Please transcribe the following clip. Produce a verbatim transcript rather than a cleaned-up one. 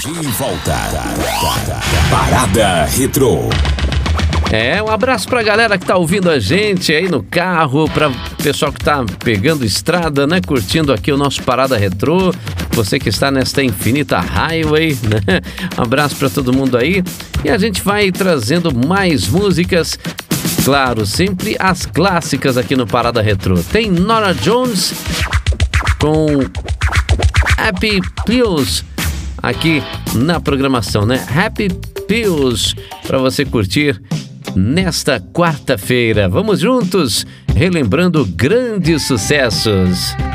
De volta. Parada Retrô. É, um abraço pra galera que tá ouvindo a gente aí no carro, pra pessoal que tá pegando estrada, né, curtindo aqui o nosso Parada Retrô, você que está nesta infinita highway, né, um abraço pra todo mundo aí, e a gente vai trazendo mais músicas, claro, sempre as clássicas aqui no Parada Retrô. Tem Norah Jones com Happy Pills aqui na programação, né, Happy Pills, pra você curtir nesta quarta-feira. Vamos juntos, relembrando grandes sucessos.